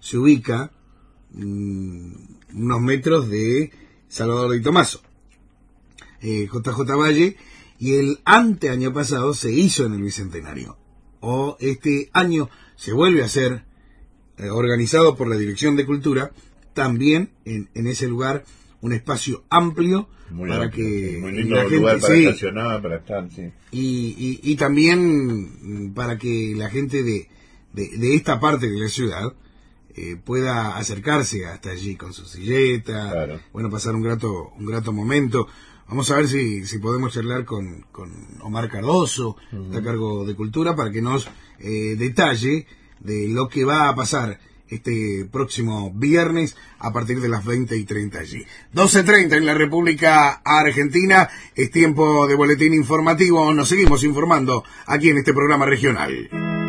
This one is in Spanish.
se ubica unos metros de Salvador Di Tomaso. JJ Valle, y el anteaño pasado se hizo en el Bicentenario. Este año se vuelve a hacer, organizado por la Dirección de Cultura, también en ese lugar, un espacio amplio muy para amplio, que muy lindo la lugar gente, para estacionar, para estar, sí. Y también para que la gente de esta parte de la ciudad pueda acercarse hasta allí con su silleta, claro. Bueno, pasar un grato momento. Vamos a ver si podemos charlar con Omar Cardoso, está a cargo de Cultura, para que nos detalle de lo que va a pasar este próximo viernes a partir de las 20:30 allí. 12:30 en la República Argentina, es tiempo de boletín informativo, nos seguimos informando aquí en este programa regional.